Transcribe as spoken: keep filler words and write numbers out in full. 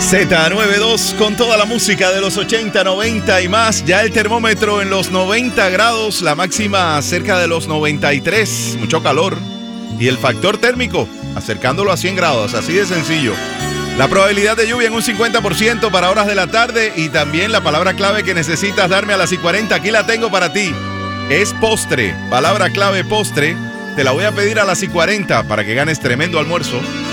Z noventa y dos con toda la música de los ochenta, noventa y más. Ya el termómetro en los noventa grados, la máxima cerca de los noventa y tres, mucho calor. Y el factor térmico acercándolo a cien grados, así de sencillo. La probabilidad de lluvia en un cincuenta por ciento para horas de la tarde. Y también la palabra clave que necesitas darme a las y cuarenta, aquí la tengo para ti. Es postre, palabra clave postre. Te la voy a pedir a las y cuarenta para que ganes tremendo almuerzo.